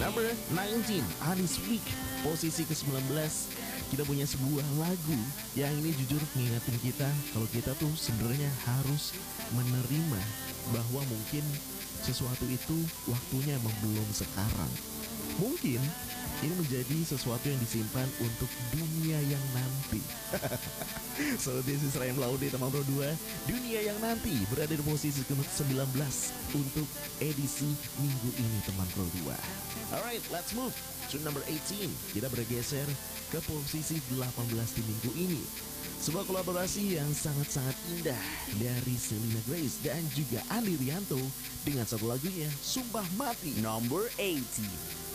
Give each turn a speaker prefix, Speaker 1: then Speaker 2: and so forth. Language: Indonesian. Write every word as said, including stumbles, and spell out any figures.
Speaker 1: Number nineteen, Alice Week. Posisi ke sembilan belas, kita punya sebuah lagu yang ini jujur mengingatkan kita kalau kita tuh sebenarnya harus menerima bahwa mungkin sesuatu itu waktunya emang belum sekarang. Mungkin ini menjadi sesuatu yang disimpan untuk dunia yang nanti. So this is Ryan Laude, teman Pro dua. Dunia yang nanti berada di posisi ke sembilan belas untuk edisi minggu ini, teman Pro dua. Alright, let's move to number eighteen. Kita bergeser ke posisi delapan belas di minggu ini. Sebuah kolaborasi yang sangat-sangat indah dari Selena Grace dan juga Andi Rianto dengan satu lagunya, Sumpah Mati.
Speaker 2: Number eighteen.